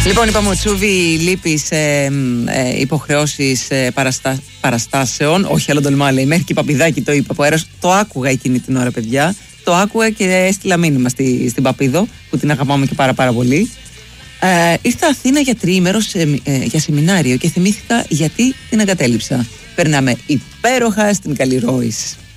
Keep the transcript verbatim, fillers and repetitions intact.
Λοιπόν, είπαμε ότι Τσούβι λείπει σε ε, υποχρεώσεις ε, παραστα... παραστάσεων. Όχι, άλλο τολμά, λέει. Μέχρι και η Παπηδάκη το είπε από αέρας. Το άκουγα εκείνη την ώρα, παιδιά. Το άκουγα και έστειλα μήνυμα στη, στην Παπίδο, που την αγαπάμε και πάρα πάρα πολύ. Ε, ήρθα Αθήνα για τριήμερο σε, ε, για σεμινάριο και θυμήθηκα γιατί την εγκατέλειψα. Περνάμε υπέροχα στην Καλλιρόης.